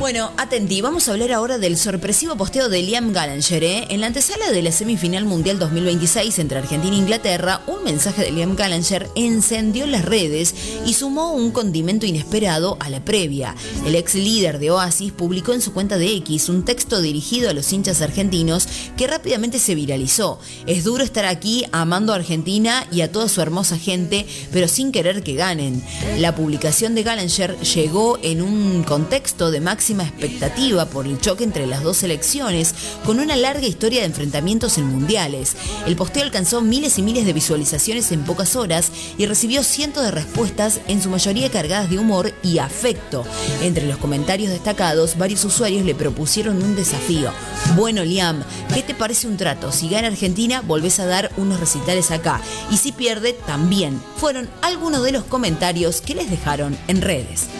Bueno, atentí, vamos a hablar ahora del sorpresivo posteo de Liam Gallagher, En la antesala de la semifinal mundial 2026 entre Argentina e Inglaterra, un mensaje de Liam Gallagher encendió las redes y sumó un condimento inesperado a la previa. El ex líder de Oasis publicó en su cuenta de X un texto dirigido a los hinchas argentinos que rápidamente se viralizó. Es duro estar aquí amando a Argentina y a toda su hermosa gente, pero sin querer que ganen. La publicación de Gallagher llegó en un contexto de máxima expectativa por el choque entre las dos selecciones, con una larga historia de enfrentamientos en mundiales. El posteo alcanzó miles y miles de visualizaciones en pocas horas y recibió cientos de respuestas, en su mayoría cargadas de humor y afecto. Entre los comentarios destacados, varios usuarios le propusieron un desafío. Bueno, Liam, ¿qué te parece un trato? Si gana Argentina, volvés a dar unos recitales acá. Y si pierde, también. Fueron algunos de los comentarios que les dejaron en redes.